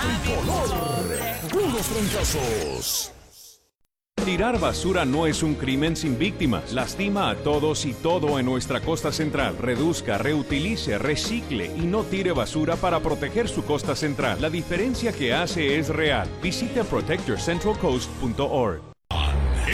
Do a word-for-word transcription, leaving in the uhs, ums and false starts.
Tricolor, puros fracasos. Tirar basura no es un crimen sin víctimas. Lastima a todos y todo en nuestra costa central. Reduzca, reutilice, recicle y no tire basura para proteger su costa central. La diferencia que hace es real. Visite protect your central coast punto org.